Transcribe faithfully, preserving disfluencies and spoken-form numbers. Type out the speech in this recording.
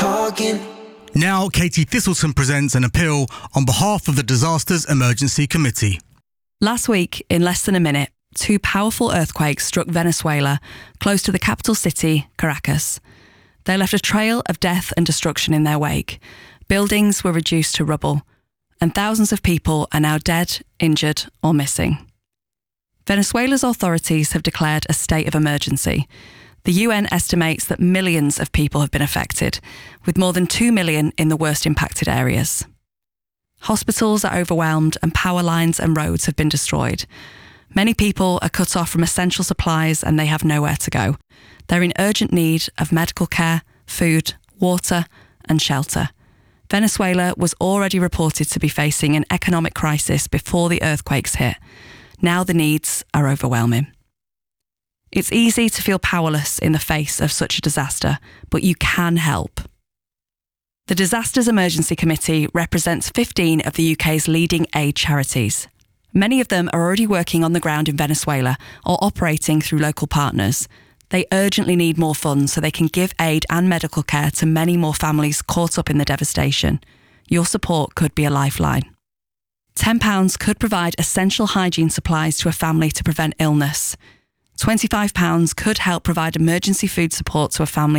talking. Now, Katie Thistleton presents an appeal on behalf of the Disasters Emergency Committee. Last week, in less than a minute, two powerful earthquakes struck Venezuela, close to the capital city, Caracas. They left a trail of death and destruction in their wake. Buildings were reduced to rubble, and thousands of people are now dead, injured, or missing. Venezuela's authorities have declared a state of emergency. The U N estimates that millions of people have been affected, with more than two million in the worst impacted areas. Hospitals are overwhelmed and power lines and roads have been destroyed. Many people are cut off from essential supplies and they have nowhere to go. They're in urgent need of medical care, food, water, and shelter. Venezuela was already reported to be facing an economic crisis before the earthquakes hit. Now the needs are overwhelming. It's easy to feel powerless in the face of such a disaster, but you can help. The Disasters Emergency Committee represents fifteen of the U K's leading aid charities. Many of them are already working on the ground in Venezuela or operating through local partners. They urgently need more funds so they can give aid and medical care to many more families caught up in the devastation. Your support could be a lifeline. ten pounds could provide essential hygiene supplies to a family to prevent illness. twenty-five pounds could help provide emergency food support to a family